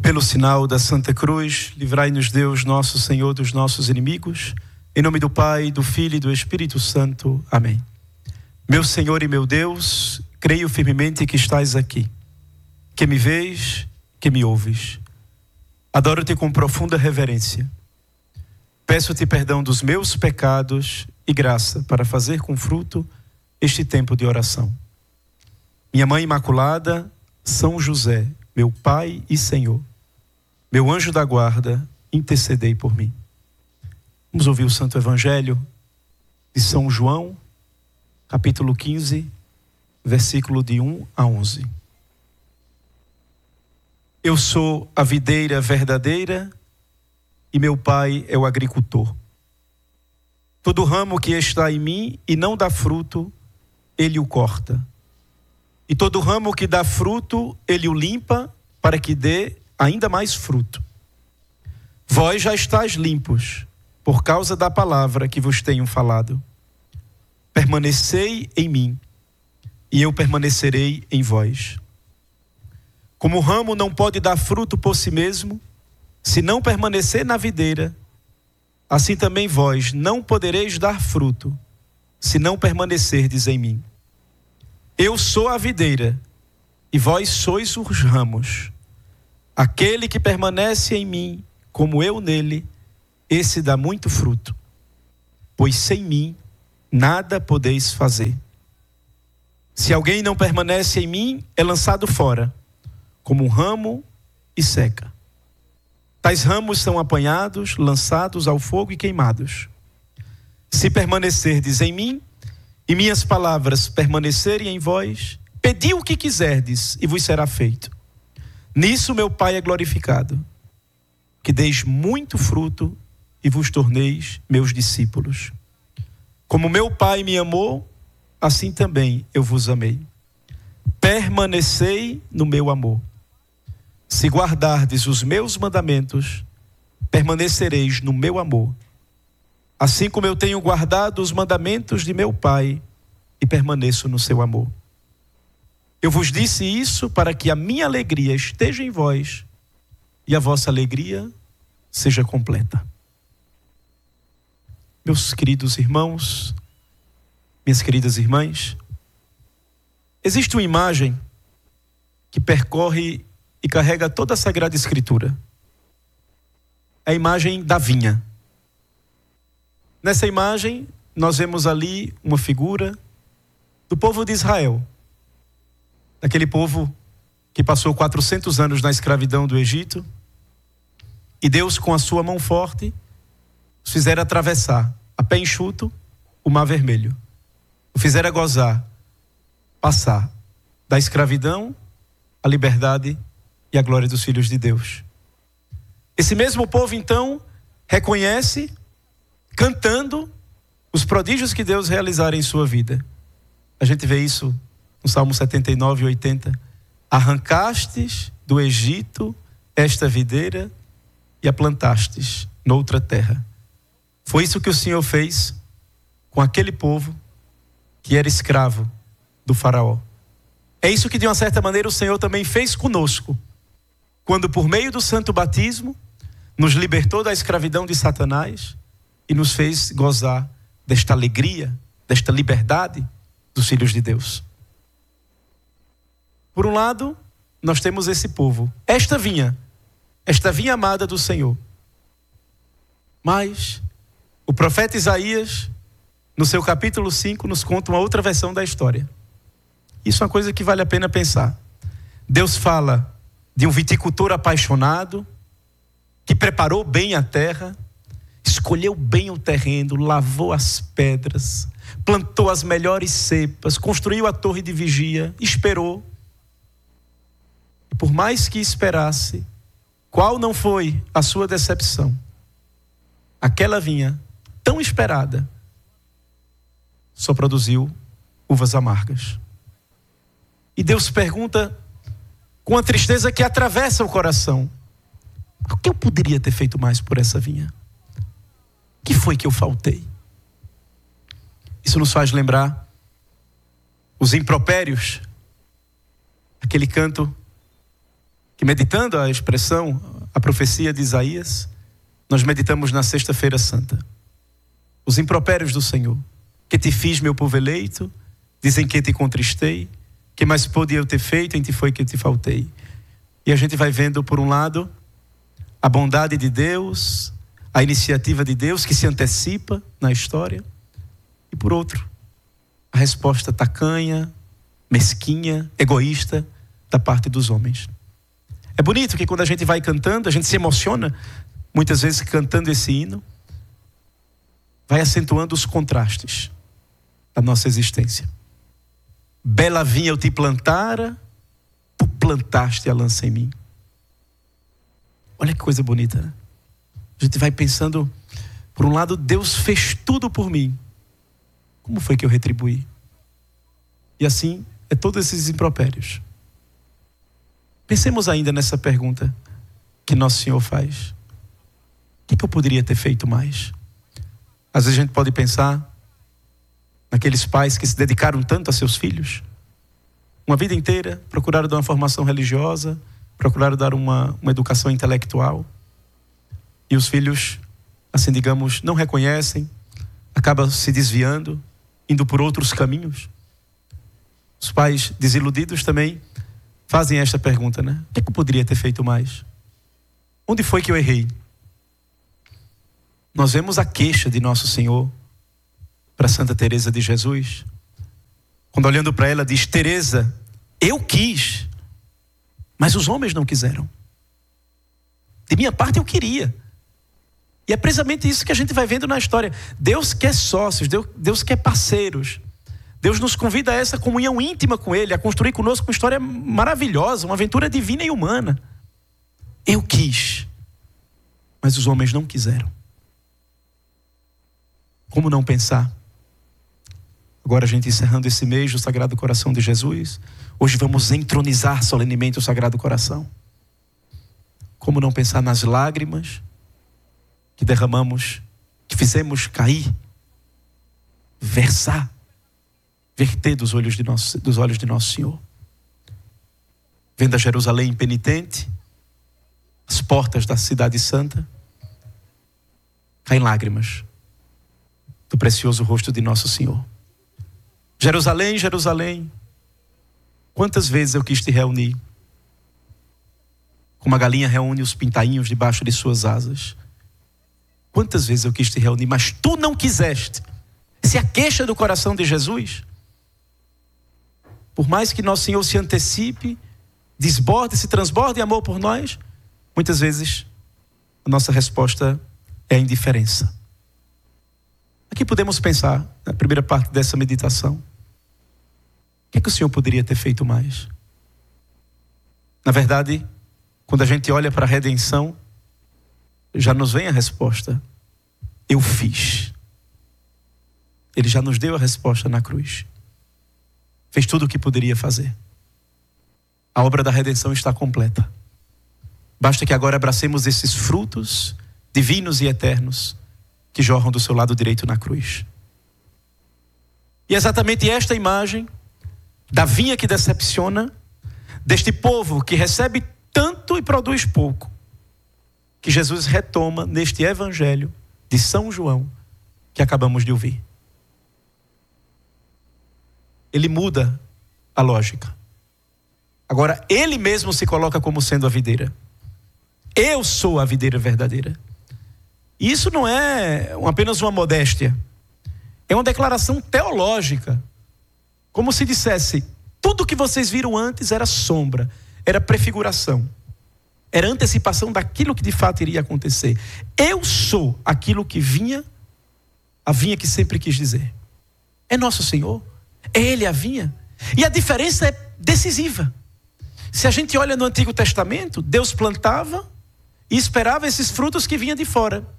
Pelo sinal da Santa Cruz, livrai-nos Deus, nosso Senhor, dos nossos inimigos. Em nome do Pai, do Filho e do Espírito Santo. Amém. Meu Senhor e meu Deus, creio firmemente que estás aqui, que me vês, que me ouves. Adoro-te com profunda reverência. Peço-te perdão dos meus pecados e graça para fazer com fruto este tempo de oração. Minha Mãe Imaculada, São José, meu Pai e Senhor, meu anjo da guarda, intercedei por mim. Vamos ouvir o Santo Evangelho de São João, capítulo 15, versículo de 1 a 11. Eu sou a videira verdadeira e meu Pai é o agricultor. Todo ramo que está em mim e não dá fruto, ele o corta. E todo ramo que dá fruto, ele o limpa para que dê ainda mais fruto. Vós já estáis limpos, por causa da palavra que vos tenho falado. Permanecei em mim, e eu permanecerei em vós. Como o ramo não pode dar fruto por si mesmo, se não permanecer na videira, assim também vós não podereis dar fruto, se não permanecerdes em mim. Eu sou a videira, e vós sois os ramos. Aquele que permanece em mim, como eu nele, esse dá muito fruto. Pois sem mim, nada podeis fazer. Se alguém não permanece em mim, é lançado fora, como um ramo, e seca. Tais ramos são apanhados, lançados ao fogo e queimados. Se permanecerdes em mim, e minhas palavras permanecerem em vós, pedi o que quiserdes e vos será feito. Nisso meu Pai é glorificado, que deis muito fruto e vos torneis meus discípulos. Como meu Pai me amou, assim também eu vos amei. Permanecei no meu amor. Se guardardes os meus mandamentos, permanecereis no meu amor. Assim como eu tenho guardado os mandamentos de meu Pai e permaneço no seu amor. Eu vos disse isso para que a minha alegria esteja em vós e a vossa alegria seja completa. Meus queridos irmãos, minhas queridas irmãs, existe uma imagem que percorre e carrega toda a Sagrada Escritura. É a imagem da vinha. Nessa imagem, nós vemos ali uma figura do povo de Israel. Daquele povo que passou 400 anos na escravidão do Egito. E Deus, com a sua mão forte, os fizera atravessar, a pé enxuto, o Mar Vermelho. O fizera gozar, passar da escravidão à liberdade e à glória dos filhos de Deus. Esse mesmo povo, então, reconhece, cantando, os prodígios que Deus realizara em sua vida. A gente vê isso no Salmo 79 e 80. Arrancastes do Egito esta videira e a plantastes noutra terra. Foi isso que o Senhor fez com aquele povo que era escravo do faraó. É isso que de uma certa maneira o Senhor também fez conosco, quando por meio do santo batismo nos libertou da escravidão de Satanás e nos fez gozar desta alegria, desta liberdade dos filhos de Deus. Por um lado, nós temos esse povo, esta vinha amada do Senhor. Mas o profeta Isaías, no seu capítulo 5, nos conta uma outra versão da história. Isso é uma coisa que vale a pena pensar. Deus fala de um viticultor apaixonado, que preparou bem a terra, escolheu bem o terreno, lavou as pedras, plantou as melhores cepas, construiu a torre de vigia, esperou. E por mais que esperasse, qual não foi a sua decepção? Aquela vinha, tão esperada, só produziu uvas amargas. E Deus pergunta, com a tristeza que atravessa o coração: o que eu poderia ter feito mais por essa vinha? O que foi que eu faltei? Isso nos faz lembrar os impropérios, aquele canto que, meditando a expressão, a profecia de Isaías, nós meditamos na Sexta-feira Santa. Os impropérios do Senhor. Que te fiz, meu povo eleito, dizem que te contristei, que mais pude eu ter feito, em ti foi que te faltei. E a gente vai vendo, por um lado, a bondade de Deus, a iniciativa de Deus que se antecipa na história, e por outro, a resposta tacanha, mesquinha, egoísta da parte dos homens. É bonito que quando a gente vai cantando, a gente se emociona, muitas vezes cantando esse hino, vai acentuando os contrastes da nossa existência. Bela vinha eu te plantara, tu plantaste a lança em mim. Olha que coisa bonita, né? A gente vai pensando, por um lado, Deus fez tudo por mim. Como foi que eu retribuí? E assim, é todos esses impropérios. Pensemos ainda nessa pergunta que Nosso Senhor faz. O que eu poderia ter feito mais? Às vezes a gente pode pensar naqueles pais que se dedicaram tanto a seus filhos. Uma vida inteira, procuraram dar uma formação religiosa, procuraram dar uma educação intelectual. E os filhos, assim digamos, não reconhecem, acabam se desviando, indo por outros caminhos. Os pais desiludidos também fazem esta pergunta, né? O que eu poderia ter feito mais? Onde foi que eu errei? Nós vemos a queixa de Nosso Senhor para Santa Teresa de Jesus. Quando olhando para ela diz: Teresa, eu quis, mas os homens não quiseram. De minha parte eu queria. E é precisamente isso que a gente vai vendo na história. Deus quer sócios, Deus quer parceiros. Deus nos convida a essa comunhão íntima com Ele, a construir conosco uma história maravilhosa, uma aventura divina e humana. Eu quis, mas os homens não quiseram. Como não pensar? Agora a gente encerrando esse mês do Sagrado Coração de Jesus. Hoje vamos entronizar solenemente o Sagrado Coração. Como não pensar nas lágrimas que derramamos, que fizemos cair, versar, verter dos olhos de Nosso Senhor. Vendo a Jerusalém impenitente, as portas da cidade santa, caem lágrimas do precioso rosto de Nosso Senhor. Jerusalém, Jerusalém, quantas vezes eu quis te reunir, como a galinha reúne os pintainhos debaixo de suas asas. Quantas vezes eu quis te reunir, mas tu não quiseste. Se a queixa do coração de Jesus, por mais que Nosso Senhor se antecipe, desborde, se transborde em amor por nós, muitas vezes a nossa resposta é a indiferença. Aqui podemos pensar, na primeira parte dessa meditação, o que o Senhor poderia ter feito mais? Na verdade, quando a gente olha para a redenção, já nos vem a resposta: eu fiz. Ele já nos deu a resposta na cruz. Fez tudo o que poderia fazer. A obra da redenção está completa. Basta que agora abracemos esses frutos divinos e eternos que jorram do seu lado direito na cruz. E é exatamente esta imagem da vinha que decepciona, deste povo que recebe tanto e produz pouco, que Jesus retoma neste evangelho de São João que acabamos de ouvir. Ele muda a lógica. Agora ele mesmo se coloca como sendo a videira. Eu sou a videira verdadeira. E isso não é apenas uma modéstia. É uma declaração teológica. Como se dissesse: tudo que vocês viram antes era sombra, era prefiguração, era antecipação daquilo que de fato iria acontecer. Eu sou aquilo que vinha, a vinha que sempre quis dizer. É Nosso Senhor, é Ele a vinha. E a diferença é decisiva. Se a gente olha no Antigo Testamento, Deus plantava e esperava esses frutos que vinham de fora.